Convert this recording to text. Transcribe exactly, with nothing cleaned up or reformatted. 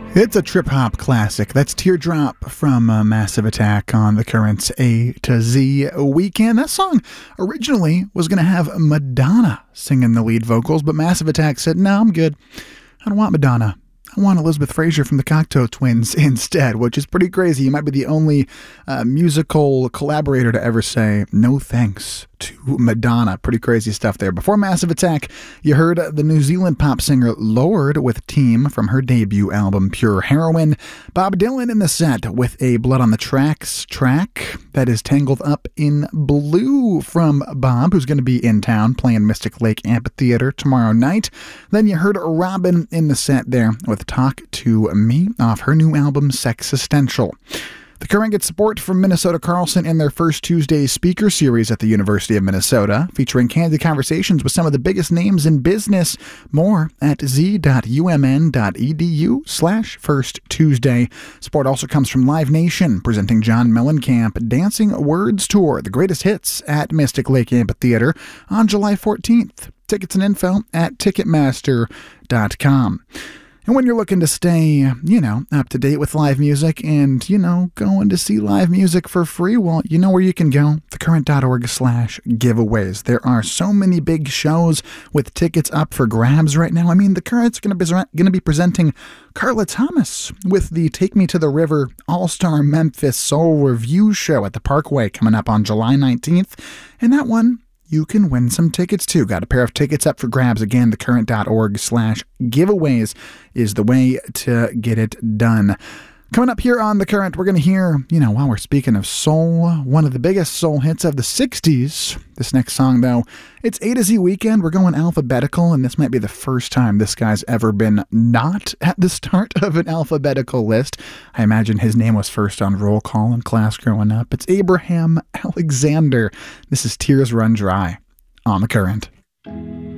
It's a trip-hop classic. That's Teardrop from uh, Massive Attack on the Current's A to Z weekend. That song originally was going to have Madonna singing the lead vocals, but Massive Attack said, no, I'm good. I don't want Madonna. I want Elizabeth Fraser from the Cocteau Twins instead, which is pretty crazy. You might be the only uh, musical collaborator to ever say no thanks to Madonna. Pretty crazy stuff there. Before Massive Attack, you heard the New Zealand pop singer Lorde with Team from her debut album Pure Heroine. Bob Dylan in the set with a Blood on the Tracks track that is Tangled Up in Blue from Bob, who's going to be in town playing Mystic Lake Amphitheater tomorrow night. Then you heard Robin in the set there with Talk to Me off her new album Sexistential. The Current gets support from Minnesota Carlson in their first Tuesday speaker series at the University of Minnesota, featuring candid conversations with some of the biggest names in business. More at z.umn.edu slash first Tuesday. Support also comes from Live Nation, presenting John Mellencamp Dancing Words Tour, the greatest hits at Mystic Lake Amphitheater on July fourteenth. Tickets and info at ticketmaster dot com. And when you're looking to stay, you know, up to date with live music and, you know, going to see live music for free, well, you know where you can go, thecurrent.org slash giveaways. There are so many big shows with tickets up for grabs right now. I mean, The Current's going to be going to be presenting Carla Thomas with the Take Me to the River All-Star Memphis Soul Review show at the Parkway coming up on July nineteenth. And that one, you can win some tickets too. Got a pair of tickets up for grabs. Again, thecurrent.org slash giveaways is the way to get it done. Coming up here on The Current, we're going to hear, you know, while we're speaking of soul, one of the biggest soul hits of the sixties. This next song, though, it's A to Z weekend. We're going alphabetical, and this might be the first time this guy's ever been not at the start of an alphabetical list. I imagine his name was first on roll call in class growing up. It's Abraham Alexander. This is Tears Run Dry on The Current.